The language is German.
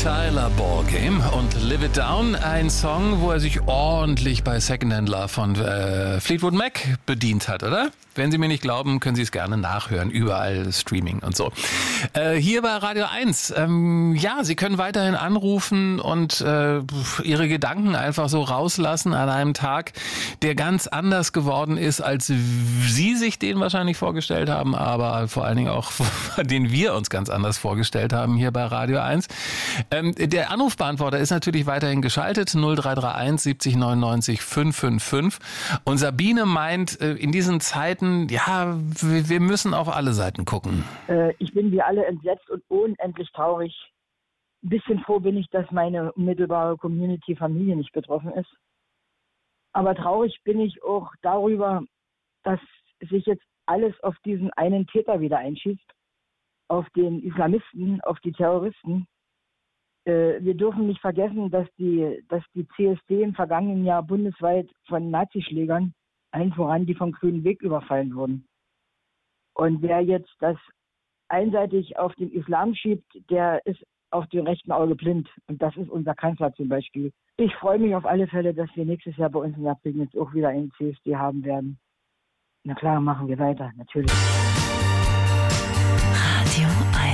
Tyler Ballgame und Live It Down, ein Song, wo er sich ordentlich bei Secondhand Love von Fleetwood Mac bedient hat, oder? Wenn Sie mir nicht glauben, können Sie es gerne nachhören, überall Streaming und so. Hier bei Radio 1, ja, Sie können weiterhin anrufen und Ihre Gedanken einfach so rauslassen an einem Tag, der ganz anders geworden ist, als Sie sich den wahrscheinlich vorgestellt haben, aber vor allen Dingen auch, den wir uns ganz anders vorgestellt haben hier bei Radio 1. Der Anrufbeantworter ist natürlich weiterhin geschaltet, 0331 70 99 555. Und Sabine meint, in diesen Zeiten, ja, wir müssen auf alle Seiten gucken. Ich bin wie alle entsetzt und unendlich traurig. Ein bisschen froh bin ich, dass meine unmittelbare Community-Familie nicht betroffen ist. Aber traurig bin ich auch darüber, dass sich jetzt alles auf diesen einen Täter wieder einschießt, auf den Islamisten, auf die Terroristen. Wir dürfen nicht vergessen, dass die CSD im vergangenen Jahr bundesweit von Nazischlägern, allen voran die vom Grünen Weg, überfallen wurden. Und wer jetzt das einseitig auf den Islam schiebt, der ist auf dem rechten Auge blind. Und das ist unser Kanzler zum Beispiel. Ich freue mich auf alle Fälle, dass wir nächstes Jahr bei uns in der Prignitz auch wieder einen CSD haben werden. Na klar, machen wir weiter, natürlich. Radio 1.